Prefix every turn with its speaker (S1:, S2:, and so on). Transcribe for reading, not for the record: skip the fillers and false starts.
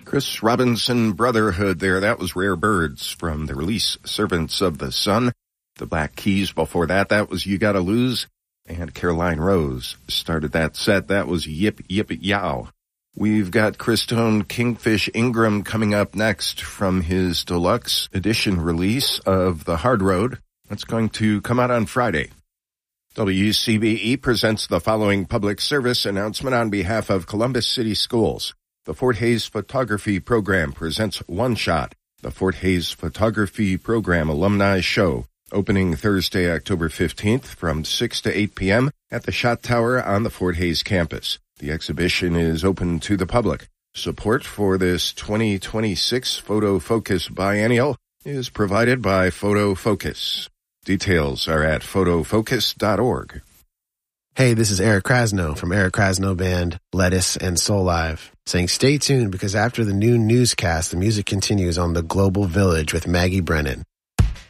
S1: Chris Robinson Brotherhood there. That was Rare Birds from the release Servants of the Sun. The Black Keys before that. That was You Gotta Lose. And Caroline Rose started that set. That was Yip Yip Yow. We've got Christone Kingfish Ingram coming up next from his deluxe edition release of The Hard Road. That's going to come out on Friday. WCBE presents the following public service announcement on behalf of Columbus City Schools. The Fort Hays Photography Program presents One Shot, the Fort Hays Photography Program Alumni Show, opening Thursday, October 15th from 6 to 8 p.m. at the Shot Tower on the Fort Hays campus. The exhibition is open to the public. Support for this 2026 Photo Focus Biennial is provided by Photo Focus. Details are at photofocus.org.
S2: Hey, this is Eric Krasno from Eric Krasno Band, Lettuce, and Soul Live, saying stay tuned because after the noon newscast, the music continues on The Global Village with Maggie Brennan.